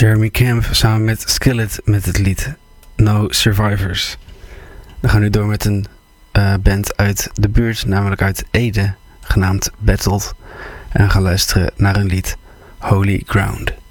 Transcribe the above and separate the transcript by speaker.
Speaker 1: Jeremy Camp samen met Skillet met het lied No Survivors. We gaan nu door met een band uit de buurt, namelijk uit Ede, genaamd Battled. En gaan luisteren naar een lied Holy Ground.